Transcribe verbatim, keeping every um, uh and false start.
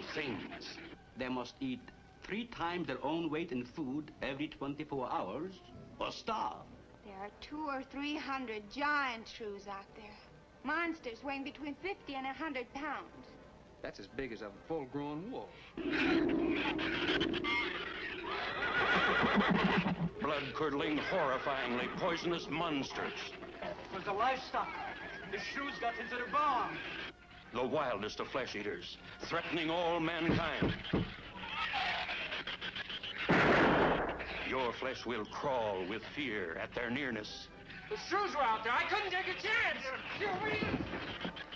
things. They must eat three times their own weight in food every twenty-four hours or starve. There are two or three hundred giant shrews out there. Monsters weighing between fifty and a hundred pounds. That's as big as a full-grown wolf. Blood-curdling, horrifyingly poisonous monsters. It was the livestock. The shrews got into the barn. The wildest of flesh eaters, threatening all mankind. Your flesh will crawl with fear at their nearness. The shrews were out there. I couldn't take a chance.